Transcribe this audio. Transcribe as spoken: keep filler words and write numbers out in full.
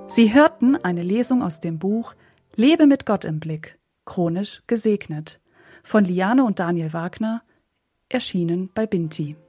Sie hörten eine Lesung aus dem Buch Lebe mit Gott im Blick, chronisch gesegnet, von Liane und Daniel Wagner, erschienen bei Binti.